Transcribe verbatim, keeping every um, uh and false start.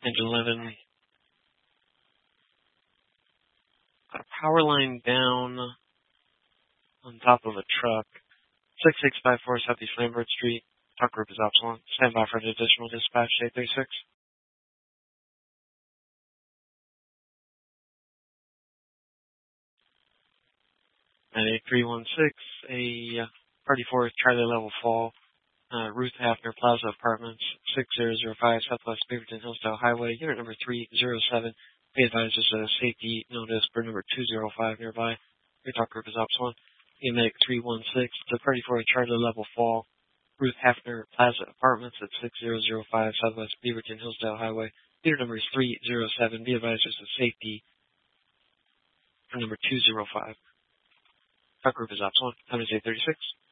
Engine eleven. Got a power line down on top of a truck. six six five four Southeast Lambert Street. Truck group is Upsilon. Stand by for an additional dispatch, eight three six. At eight three one six, a thirty-four Charlie level fall. Uh, Ruth Hafner Plaza Apartments, six zero zero five Southwest Beaverton Hillsdale Highway, unit number three zero seven. Be advised there's a safety notice for number two zero five nearby. Your talk group is Upsilon. E M A three one six, the thirty-four Charlie level fall. Ruth Hafner Plaza Apartments at six zero zero five Southwest Beaverton Hillsdale Highway. Unit number is three zero seven. Be advised there's a safety for number two zero five. Talk group is Upsilon. Time is eight thirty-six.